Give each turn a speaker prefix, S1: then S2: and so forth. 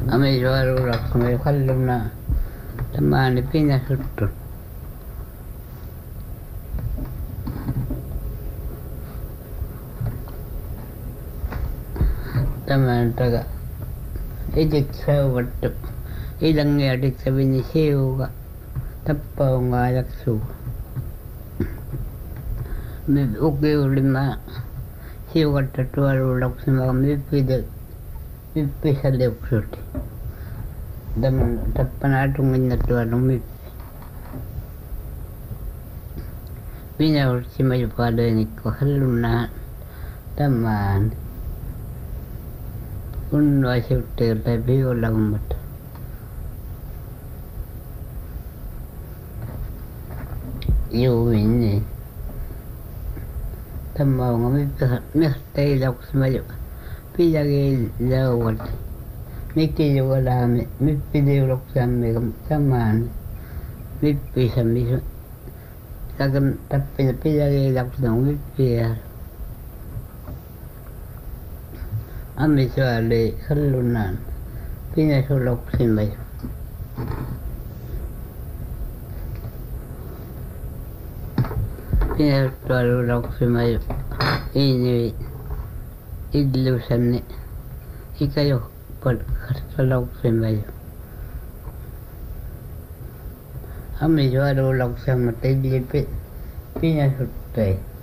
S1: Ame juarurak me kalluna tamani pinja suttu. Tämän taga itik seuvattu ilangiatik savini siuga tappaungaa jaksuu. Me ukiulimme siugatta tuoruulaksemme myppistä liuksuti. Tämän tappana tunginna tuolla myppi. Minä olisin jopa löynikko hallunnahan tämän. Unnoisiutteelta viikolla kummat. Juu, niin. Tämä on mistä ei lauksemme jo. Pidäkin lauvat. Mikin juolaamme, myppiliuloksamme samaan myppisämme. Takan tappina pidäkin lauksemme myppiä. Ammi suoli hallunnan. Pinä suloksimme. Pinä suloksimme. Ini illusanne. Ikä jo suloksimme. Ammi suoli suloksimme. Pinä suttei.